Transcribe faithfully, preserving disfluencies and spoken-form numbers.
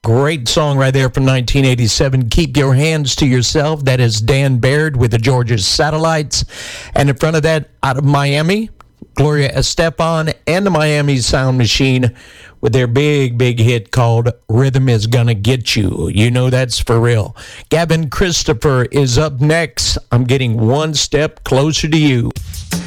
Great song right there from nineteen eighty-seven, Keep Your Hands to Yourself. That is Dan Baird with the Georgia Satellites. And in front of that, out of Miami, Gloria Estefan and the Miami Sound Machine with their big, big hit called Rhythm Is Gonna Get You. You know that's for real. Gavin Christopher is up next. I'm getting one step closer to you.